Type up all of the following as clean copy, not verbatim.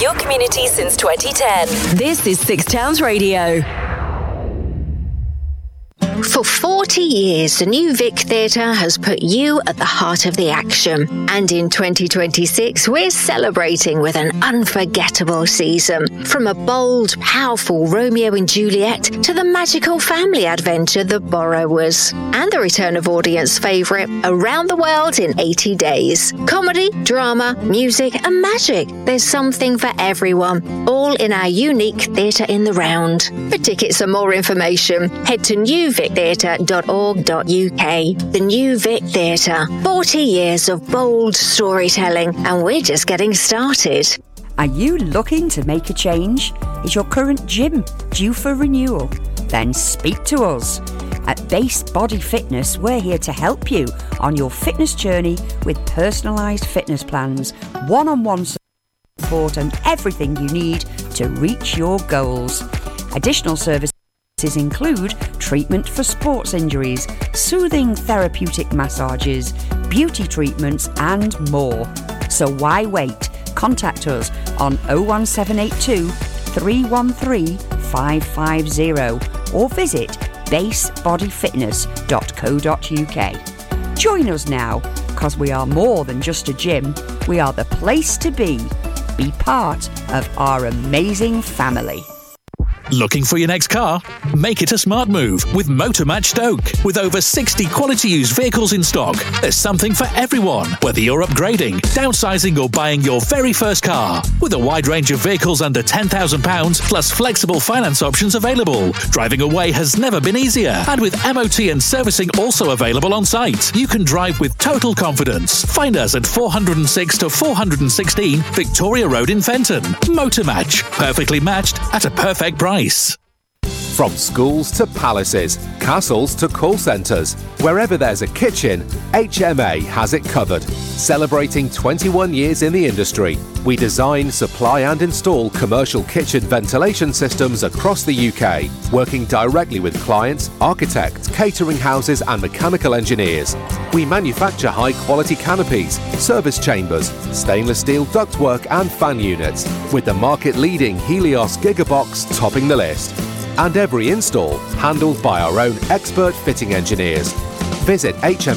your community since 2010. This is Six Towns Radio. For 40 years, the New Vic Theatre has put you at the heart of the action. And in 2026, we're celebrating with an unforgettable season. From a bold, powerful Romeo and Juliet to the magical family adventure The Borrowers. And the return of audience favourite, Around the World in 80 Days. Comedy, drama, music and magic. There's something for everyone, all in our unique Theatre in the Round. For tickets and more information, head to newvictheatre.org.uk. The New Vic Theatre. 40 years of bold storytelling, and we're just getting started. Are you looking to make a change? Is your current gym due for renewal? Then speak to us. At Base Body Fitness, we're here to help you on your fitness journey with personalised fitness plans, one-on-one support and everything you need to reach your goals. Additional services include treatment for sports injuries, soothing therapeutic massages, beauty treatments and more. So why wait? Contact us on 01782 313 550 or visit basebodyfitness.co.uk. Join us now, because we are more than just a gym. We are the place to be. Be part of our amazing family. Looking for your next car? Make it a smart move with Motormatch Stoke. With over 60 quality used vehicles in stock, there's something for everyone, whether you're upgrading, downsizing or buying your very first car. With a wide range of vehicles under £10,000 plus flexible finance options available, driving away has never been easier. And with MOT and servicing also available on site, you can drive with total confidence. Find us at 406 to 416 Victoria Road in Fenton. Motormatch, perfectly matched at a perfect price. From schools to palaces, castles to call centres, wherever there's a kitchen, HMA has it covered. Celebrating 21 years in the industry, we design, supply and install commercial kitchen ventilation systems across the UK, working directly with clients, architects, catering houses and mechanical engineers. We manufacture high-quality canopies, service chambers, stainless steel ductwork and fan units, with the market-leading Helios Gigabox topping the list. And every install handled by our own expert fitting engineers. Visit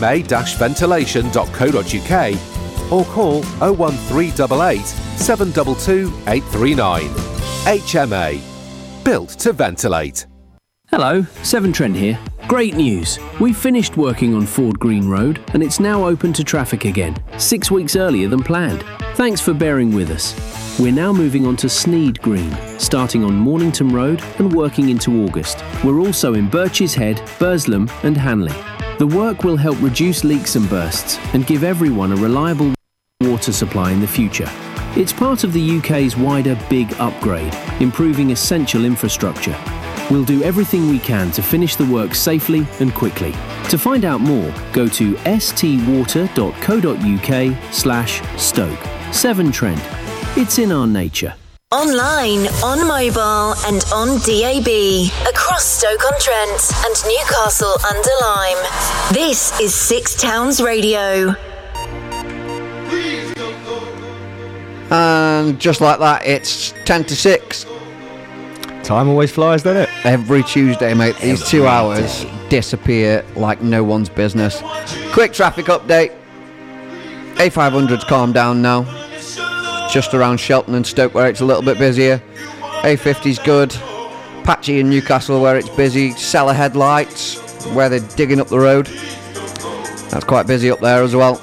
hma-ventilation.co.uk or call 01388 722 839. HMA. Built to ventilate. Hello, Severn Trent here. Great news! We've finished working on Ford Green Road and it's now open to traffic again, 6 weeks earlier than planned. Thanks for bearing with us. We're now moving on to Sneed Green, starting on Mornington Road and working into August. We're also in Birches Head, Burslem and Hanley. The work will help reduce leaks and bursts and give everyone a reliable water supply in the future. It's part of the UK's wider Big Upgrade, improving essential infrastructure. We'll do everything we can to finish the work safely and quickly. To find out more, go to stwater.co.uk/Stoke. Severn Trent. It's in our nature. Online, on mobile and on DAB. Across Stoke-on-Trent and Newcastle under Lyme. This is Six Towns Radio. And just like that, it's 10 to 6. Time always flies, doesn't it? Every Tuesday, mate. These 2 hours disappear like no one's business. Quick traffic update. A500's calmed down now. Just around Shelton and Stoke where it's a little bit busier. A50's good. Patchy in Newcastle where it's busy. Cellar headlights where they're digging up the road. That's quite busy up there as well.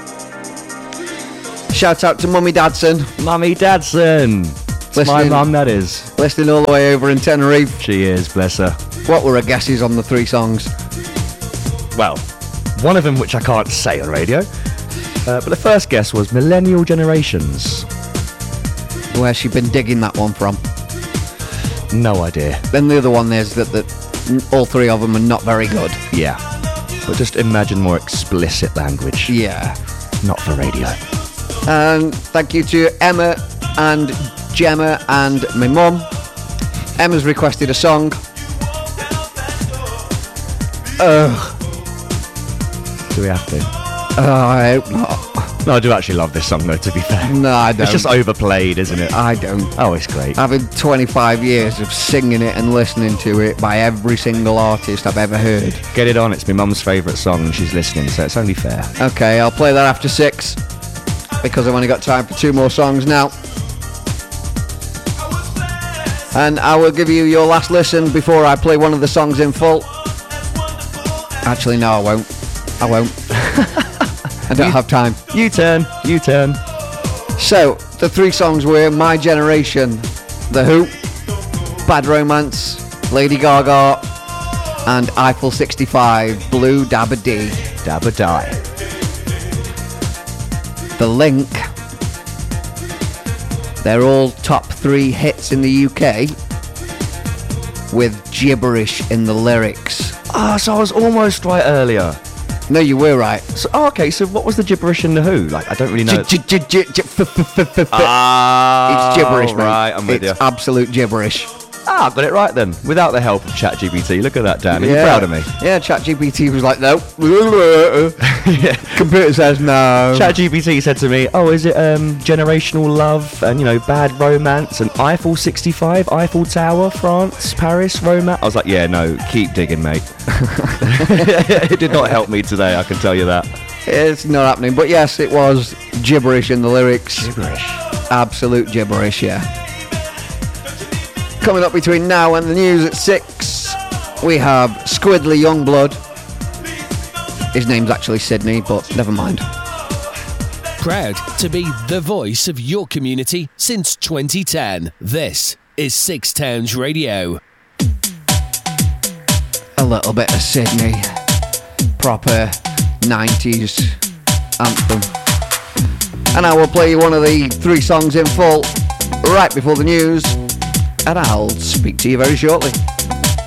Shout out to Mummy Dadson. Mummy Dadson. My mum, that is. Listening all the way over in Tenerife. She is, bless her. What were her guesses on the 3 songs? Well, one of them which I can't say on radio. But the first guess was Millennial Generations. Where's she been digging that one from? No idea. Then the other one is that all 3 of them are not very good. Yeah. But just imagine more explicit language. Yeah. Not for radio. And thank you to Emma and Gemma and my mum. Emma's requested a song. Do we have to? I hope not. No, I do actually love this song, though, to be fair. No, I don't. It's just overplayed, isn't it? I don't. Oh, it's great. Having 25 years of singing it and listening to it by every single artist I've ever heard. Get it on. It's my mum's favourite song and she's listening, so it's only fair. Okay, I'll play that after 6 because I've only got time for 2 more songs now. And I will give you your last listen before I play one of the songs in full. Actually, no, I won't. I don't have time. U-turn. So, the 3 songs were My Generation, The Who, Bad Romance, Lady Gaga, and Eiffel 65, Blue Dabba Dee. Dabba Die. The Link. They're all top 3 hits in the UK with gibberish in the lyrics. Ah, so I was almost right earlier. No, you were right. So, okay, so what was the gibberish in The Who? Like, I don't really know. It's gibberish, mate. Right, I'm with you. It's absolute gibberish. Ah, I got it right then. Without the help of ChatGPT. Look at that, Dan. Are you proud of me? Yeah, ChatGPT was like, no. Computer says no. ChatGPT said to me, oh, is it generational love and, bad romance and Eiffel 65, Eiffel Tower, France, Paris, romance? I was like, yeah, no, keep digging, mate. It did not help me today, I can tell you that. It's not happening. But yes, it was gibberish in the lyrics. Gibberish. Absolute gibberish, yeah. Coming up between now and the news at 6, we have Squidly Youngblood. His name's actually Sydney, but never mind. Proud to be the voice of your community since 2010. This is Six Towns Radio. A little bit of Sydney. Proper 90s anthem. And I will play you one of the 3 songs in full right before the news. And I'll speak to you very shortly.